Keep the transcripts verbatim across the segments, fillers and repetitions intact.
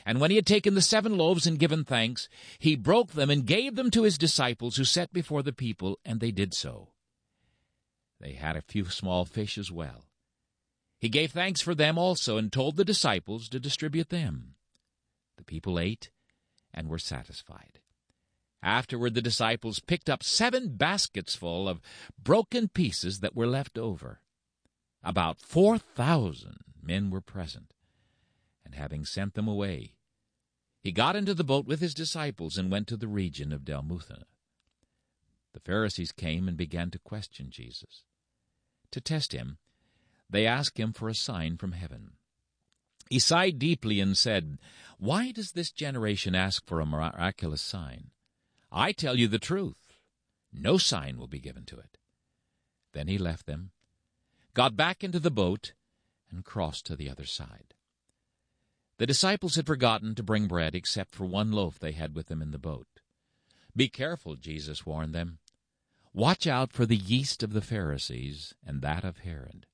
And when he had taken the seven loaves and given thanks, he broke them and gave them to his disciples, who set before the people, and they did so. They had a few small fish as well. He gave thanks for them also, and told the disciples to distribute them. The people ate and were satisfied. Afterward the disciples picked up seven baskets full of broken pieces that were left over. About four thousand men were present, and having sent them away, he got into the boat with his disciples and went to the region of Dalmanutha. The Pharisees came and began to question Jesus. To test him, they asked him for a sign from heaven. He sighed deeply and said, "Why does this generation ask for a miraculous sign? I tell you the truth, no sign will be given to it." Then he left them, got back into the boat, and crossed to the other side. The disciples had forgotten to bring bread except for one loaf they had with them in the boat. "Be careful," Jesus warned them. "Watch out for the yeast of the Pharisees and that of Herod."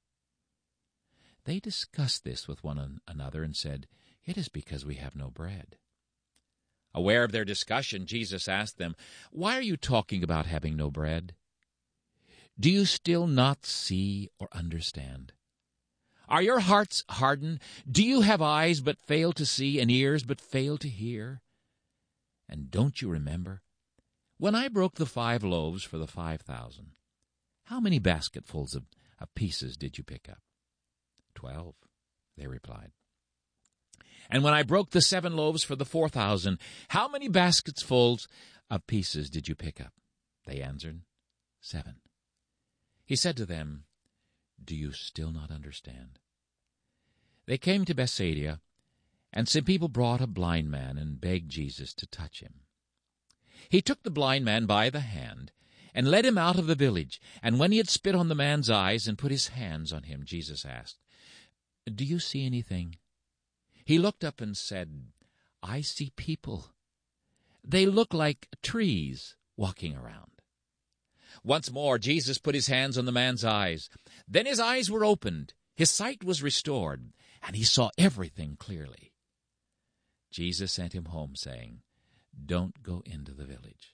They discussed this with one another and said, "It is because we have no bread." Aware of their discussion, Jesus asked them, "Why are you talking about having no bread? Do you still not see or understand? Are your hearts hardened? Do you have eyes but fail to see and ears but fail to hear? And don't you remember? When I broke the five loaves for the five thousand, how many basketfuls of, of pieces did you pick up?" Twelve, they replied. "And when I broke the seven loaves for the four thousand, how many basketsfuls of pieces did you pick up?" They answered, "Seven." He said to them, "Do you still not understand?" They came to Bethsaida, and some people brought a blind man and begged Jesus to touch him. He took the blind man by the hand and led him out of the village. And when he had spit on the man's eyes and put his hands on him, Jesus asked, "Do you see anything?" He looked up and said, "I see people. They look like trees walking around." Once more Jesus put his hands on the man's eyes. Then his eyes were opened, his sight was restored, and he saw everything clearly. Jesus sent him home, saying, "Don't go into the village."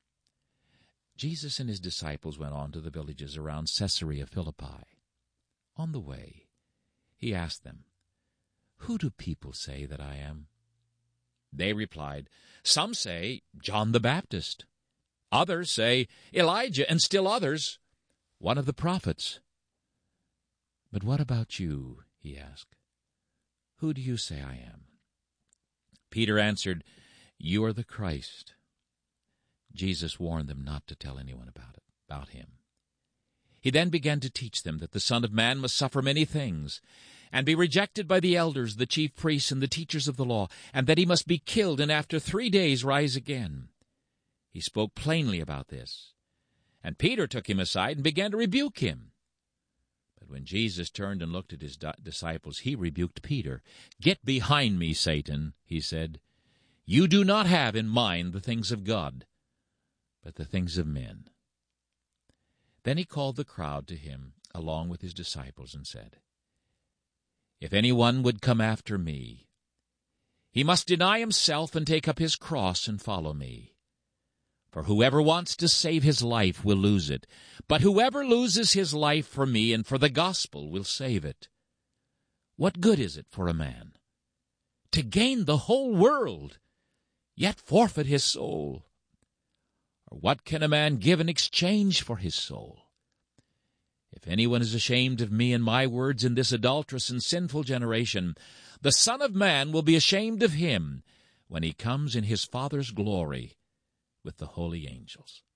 Jesus and his disciples went on to the villages around Caesarea Philippi. On the way, he asked them, "Who do people say that I am?" They replied, "Some say John the Baptist. Others say Elijah, and still others, one of the prophets." "But what about you?" he asked. "Who do you say I am?" Peter answered, "You are the Christ." Jesus warned them not to tell anyone about it, about him. He then began to teach them that the Son of Man must suffer many things, and be rejected by the elders, the chief priests, and the teachers of the law, and that he must be killed and after three days rise again. He spoke plainly about this, and Peter took him aside and began to rebuke him. But when Jesus turned and looked at his disciples, he rebuked Peter. "Get behind me, Satan," he said. "You do not have in mind the things of God, but the things of men." Then he called the crowd to him along with his disciples and said, "If anyone would come after me, he must deny himself and take up his cross and follow me. For whoever wants to save his life will lose it, but whoever loses his life for me and for the gospel will save it. What good is it for a man to gain the whole world, yet forfeit his soul? Or what can a man give in exchange for his soul? If anyone is ashamed of me and my words in this adulterous and sinful generation, the Son of Man will be ashamed of him when he comes in his Father's glory with the holy angels."